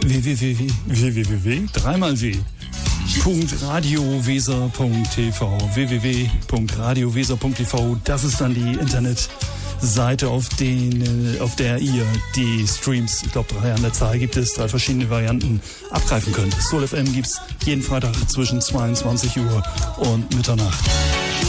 www.radioweser.tv www.radioweser.tv. Das ist dann die Internetseite, auf der ihr die Streams, ich glaube 3 an der Zahl gibt es, 3 verschiedene Varianten abgreifen könnt. Soul FM gibt's jeden Freitag zwischen 22 Uhr und Mitternacht.